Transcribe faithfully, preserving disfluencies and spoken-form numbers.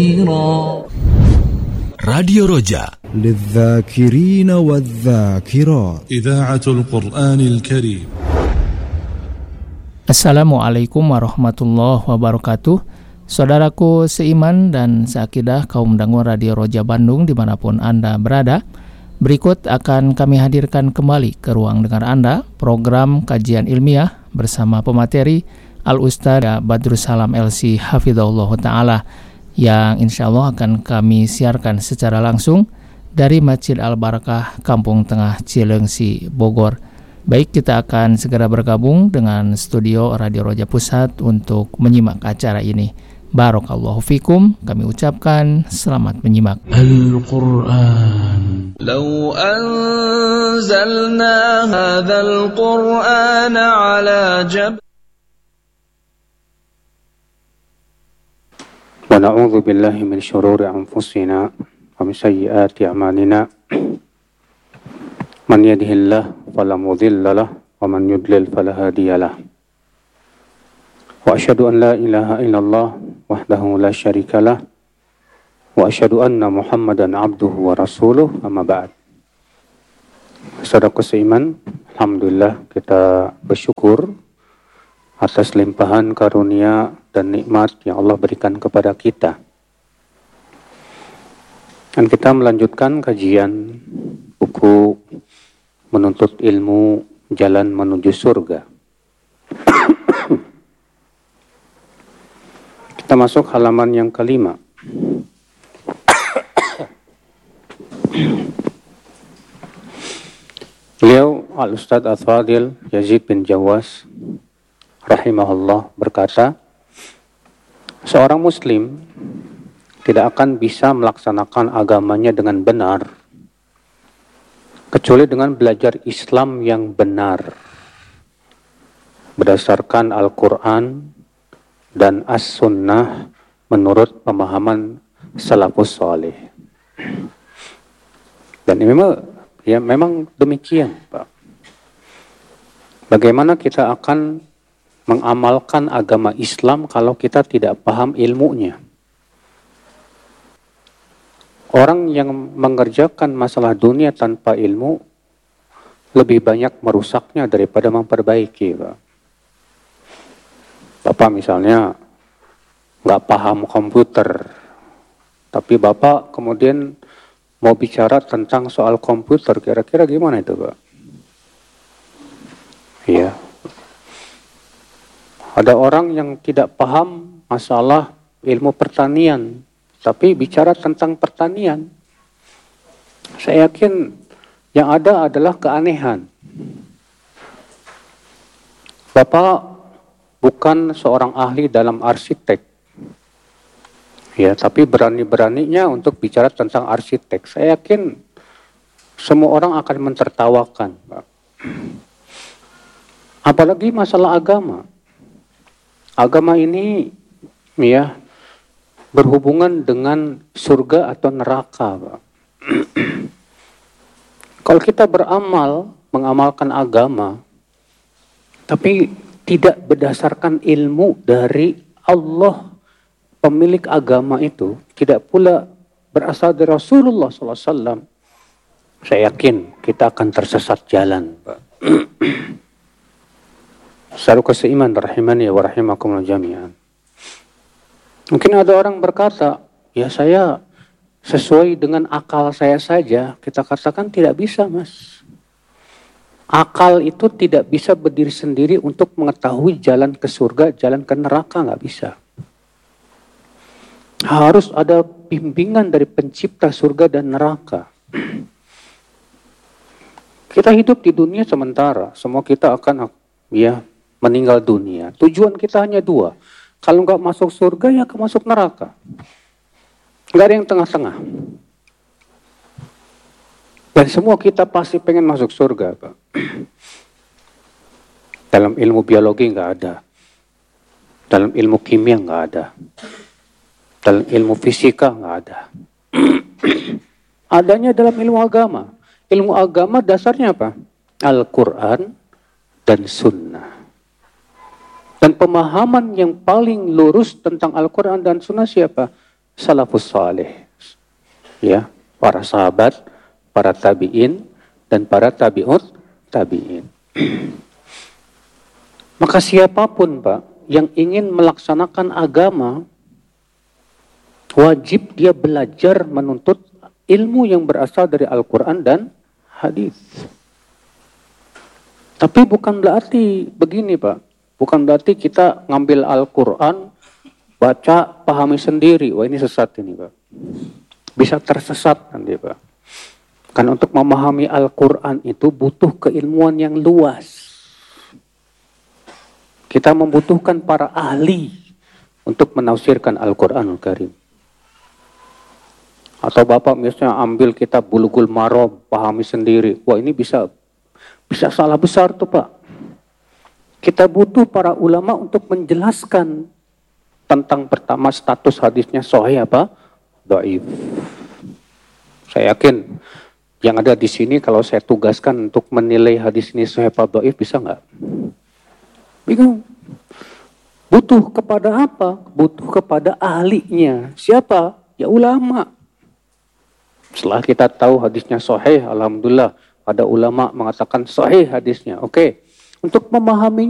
Radio Roja للذاكرين والذاكرات إذاعة القرآن الكريم. Assalamualaikum warahmatullahi wabarakatuh. Saudaraku seiman dan seakidah kaum pendengar Radio Roja Bandung dimanapun Anda berada, berikut akan kami hadirkan kembali ke ruang dengar Anda program kajian ilmiah bersama pemateri Al-Ustadz Badrussalam L C Hafizahullah Ta'ala yang insya Allah akan kami siarkan secara langsung dari Masjid Al-Barakah, Kampung Tengah, Cileungsi, Bogor. Baik, kita akan segera bergabung dengan studio Radio Roja Pusat untuk menyimak acara ini. Barakallahu fikum, kami ucapkan selamat menyimak. Al-Quran. Lau anzalna hadzal Qur'an ala jabal wa na'udzu billahi min syururi anfusina wa min sayyiati a'malina. Man yahdihillahu fala mudilla lahu wa man yudlil fala hadiya lahu. Wa asyhadu an la ilaha illallah wahdahu la syarika lah wa asyhadu anna Muhammadan abduhu wa rasuluh, amma ba'd. Saudaraku seiman, alhamdulillah kita bersyukur atas limpahan karunia dan nikmat yang Allah berikan kepada kita. Dan kita melanjutkan kajian buku Menuntut Ilmu Jalan Menuju Surga. Kita masuk halaman yang kelima. Beliau Al-Ustadz Al-Fadil Yazid bin Jawas rahimahullah berkata, seorang muslim tidak akan bisa melaksanakan agamanya dengan benar kecuali dengan belajar Islam yang benar berdasarkan Al-Quran dan As-Sunnah menurut pemahaman salafus salih. Dan ini memang, ya memang demikian, Pak. Bagaimana kita akan mengamalkan agama Islam kalau kita tidak paham ilmunya? Orang yang mengerjakan masalah dunia tanpa ilmu lebih banyak merusaknya daripada memperbaiki, Pak. Bapak misalnya nggak paham komputer, tapi Bapak kemudian mau bicara tentang soal komputer, kira-kira gimana itu, Pak? Iya. Ada orang yang tidak paham masalah ilmu pertanian, tapi bicara tentang pertanian. Saya yakin yang ada adalah keanehan. Bapak bukan seorang ahli dalam arsitek, ya, tapi berani-beraninya untuk bicara tentang arsitek. Saya yakin semua orang akan mentertawakan, Pak. Apalagi masalah agama. Agama ini, ya, berhubungan dengan surga atau neraka, Pak. Kalau kita beramal, mengamalkan agama, tapi tidak berdasarkan ilmu dari Allah, pemilik agama itu, tidak pula berasal dari Rasulullah shallallahu alaihi wasallam, saya yakin kita akan tersesat jalan, Pak. Saudaraku seiman rahimani wa rahimakumullah jami'an. Mungkin ada orang berkata, ya saya sesuai dengan akal saya saja. Kita katakan tidak bisa, Mas. Akal itu tidak bisa berdiri sendiri untuk mengetahui jalan ke surga, jalan ke neraka, nggak bisa. Harus ada bimbingan dari pencipta surga dan neraka. Kita hidup di dunia sementara, semua kita akan ya meninggal dunia. Tujuan kita hanya dua. Kalau nggak masuk surga, ya ke masuk neraka. Nggak ada yang tengah-tengah. Dan semua kita pasti pengen masuk surga, Pak. Dalam ilmu biologi nggak ada. Dalam ilmu kimia nggak ada. Dalam ilmu fisika nggak ada. Adanya dalam ilmu agama. Ilmu agama dasarnya apa? Al-Quran dan Sunnah. Dan pemahaman yang paling lurus tentang Al-Quran dan Sunnah siapa? salafus saleh. Ya, para sahabat, para tabi'in, dan para tabi'ut tabi'in. Maka siapapun Pak yang ingin melaksanakan agama, wajib dia belajar menuntut ilmu yang berasal dari Al-Quran dan hadis. Tapi bukan berarti begini Pak, bukan berarti kita ngambil Al-Quran, baca, pahami sendiri. Wah ini sesat ini Pak. Bisa tersesat nanti Pak. Karena untuk memahami Al-Quran itu butuh keilmuan yang luas. Kita membutuhkan para ahli untuk menafsirkan Al-Quranul Karim. Atau Bapak misalnya ambil kitab Bulughul Maram, pahami sendiri. Wah ini bisa bisa salah besar tuh Pak. Kita butuh para ulama untuk menjelaskan tentang pertama status hadisnya sahih apa? Dhaif. Saya yakin yang ada di sini kalau saya tugaskan untuk menilai hadis ini sahih apa dhaif bisa nggak? Bingung. Butuh kepada apa? Butuh kepada ahlinya. Siapa? Ya ulama. Setelah kita tahu hadisnya sahih, alhamdulillah ada ulama mengatakan sahih hadisnya. Oke, untuk memahami